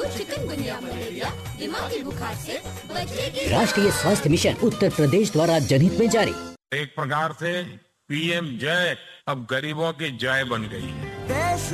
Chikungunya, malaria, दिमागी बुखार से बचेगी। राष्ट्रीय स्वास्थ्य मिशन उत्तर प्रदेश द्वारा जनहित में जारी। एक प्रकार से पीएम जय अब गरीबों की जय बन गई है।